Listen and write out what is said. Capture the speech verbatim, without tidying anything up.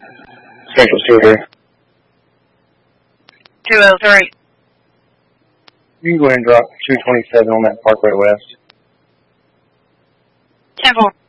Central two oh three. two oh three. You can go ahead and drop two twenty-seven on that Parkway West. ten four.